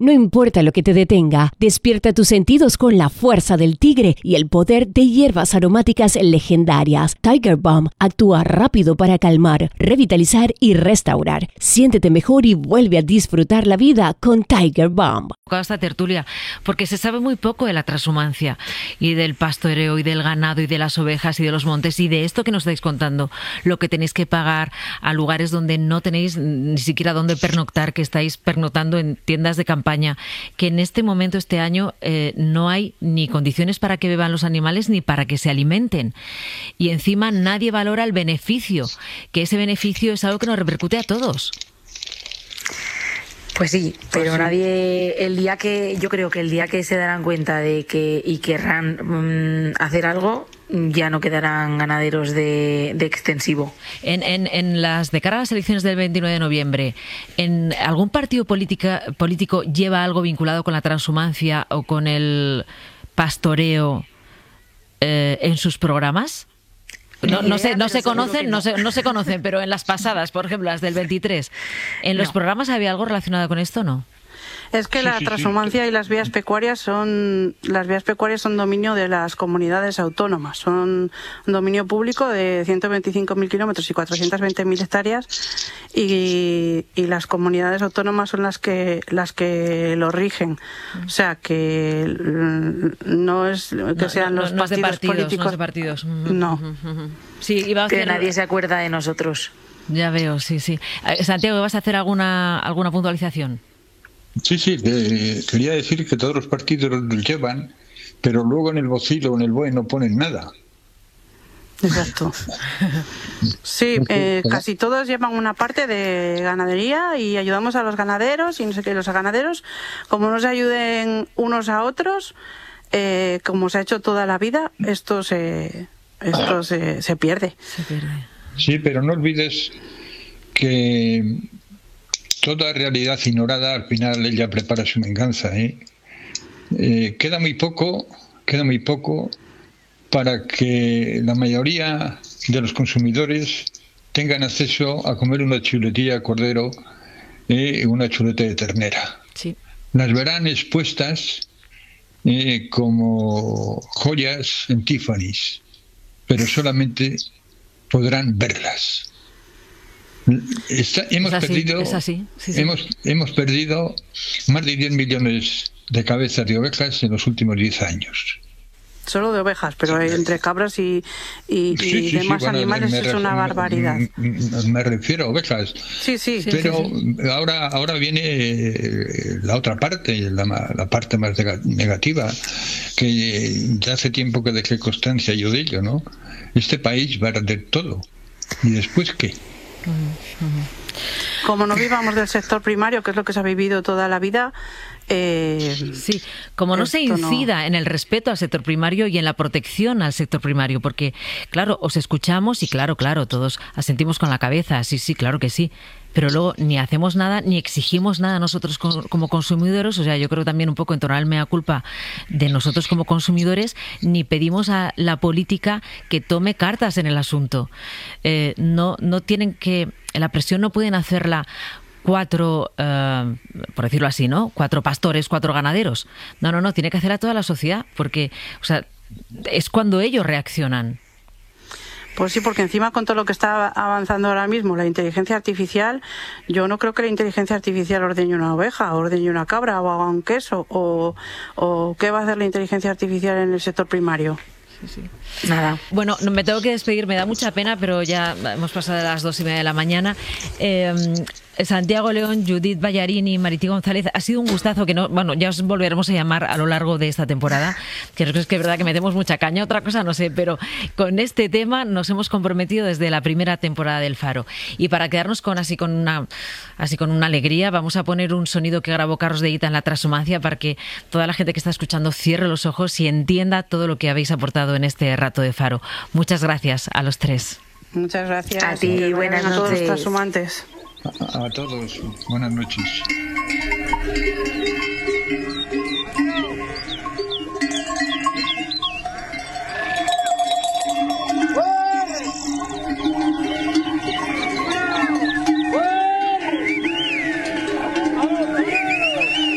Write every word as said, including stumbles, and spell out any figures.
No importa lo que te detenga, despierta tus sentidos con la fuerza del tigre y el poder de hierbas aromáticas legendarias. Tiger Balm actúa rápido para calmar, revitalizar y restaurar. Siéntete mejor y vuelve a disfrutar la vida con Tiger Balm. Esta tertulia, porque se sabe muy poco de la transhumancia y del pastoreo y del ganado y de las ovejas y de los montes y de esto que nos estáis contando, lo que tenéis que pagar a lugares donde no tenéis ni siquiera dónde pernoctar, que estáis pernoctando en tiendas de campaña, que en este momento, este año, eh, no hay ni condiciones para que beban los animales ni para que se alimenten. Y encima nadie valora el beneficio, que ese beneficio es algo que nos repercute a todos. Pues sí, pero pues sí. nadie, el día que, yo creo que el día que se darán cuenta de que y querrán mmm, hacer algo, ya no quedarán ganaderos de, de extensivo. En, en, en las de cara a las elecciones del veintinueve de noviembre, ¿en algún partido política, político lleva algo vinculado con la transhumancia o con el pastoreo eh, en sus programas? No, no, se, no se conocen, no. No, se, no se conocen, pero en las pasadas, por ejemplo, las del veintitrés, ¿en los no. programas había algo relacionado con esto o no? Es que sí, la sí, transhumancia sí. y las vías pecuarias son las vías pecuarias son dominio de las comunidades autónomas, son un dominio público de ciento veinticinco mil kilómetros y cuatrocientas veinte mil hectáreas y, y las comunidades autónomas son las que las que lo rigen, o sea que no es que no, sean no, los no partidos, partidos políticos, no, de partidos. no. Sí, iba a hacer... que nadie se acuerda de nosotros. Ya veo, sí, sí. Santiago, ¿vas a hacer alguna alguna puntualización? Sí, sí, eh, quería decir que todos los partidos los llevan, pero luego en el vocilo o en el B O E no ponen nada. Exacto. Sí, eh, casi todos llevan una parte de ganadería y ayudamos a los ganaderos y no sé qué, los ganaderos, como no se ayuden unos a otros, eh, como se ha hecho toda la vida, esto se, esto se, se pierde. Se pierde. Sí, pero no olvides que toda realidad ignorada al final ella prepara su venganza, ¿eh? Eh, queda muy poco, queda muy poco para que la mayoría de los consumidores tengan acceso a comer una chuletilla de cordero y eh, una chuleta de ternera. Sí. Las verán expuestas eh, como joyas en Tiffany's, pero solamente podrán verlas. Está, hemos, es así, perdido, es así. Sí, sí. hemos, hemos perdido más de diez millones de cabezas de ovejas en los últimos diez años. Solo de ovejas, pero sí. entre cabras y, y, sí, y sí, demás sí, bueno, animales me, es una barbaridad. Me, me refiero a ovejas. Sí, sí. Pero sí, sí. ahora ahora viene la otra parte, la, la parte más negativa, que ya hace tiempo que dejé constancia yo de ello, ¿no? Este país va a arder todo. ¿Y después qué? Como no vivamos del sector primario, que es lo que se ha vivido toda la vida, eh, sí, como no se incida no... en el respeto al sector primario y en la protección al sector primario, porque claro, os escuchamos y claro, claro, todos asentimos con la cabeza, sí, sí, claro que sí, pero luego ni hacemos nada, ni exigimos nada nosotros como consumidores, o sea, yo creo también un poco entonar el mea culpa de nosotros como consumidores, ni pedimos a la política que tome cartas en el asunto. Eh, no, no tienen que, la presión no pueden hacerla cuatro, uh, por decirlo así, ¿no? Cuatro pastores, cuatro ganaderos. No, no, no, tiene que hacer a toda la sociedad, porque, o sea, es cuando ellos reaccionan. Pues sí, porque encima con todo lo que está avanzando ahora mismo, la inteligencia artificial, yo no creo que la inteligencia artificial ordeñe una oveja, ordeñe una cabra o haga un queso, o, o ¿qué va a hacer la inteligencia artificial en el sector primario? Sí, sí. Nada. Bueno, me tengo que despedir, me da mucha pena, pero ya hemos pasado de las dos y media de la mañana. Eh, Santiago León, Judith Ballarini, Marití González, ha sido un gustazo que no, bueno, ya os volveremos a llamar a lo largo de esta temporada, que es que es verdad que metemos mucha caña, otra cosa no sé, pero con este tema nos hemos comprometido desde la primera temporada del Faro. Y para quedarnos con así con una así con una alegría, vamos a poner un sonido que grabó Carlos de Ita en la transhumancia para que toda la gente que está escuchando cierre los ojos y entienda todo lo que habéis aportado en este rato de Faro. Muchas gracias a los tres. Muchas gracias. A ti, buenas noches. A todos los noches. transhumantes. A, a todos, buenas noches.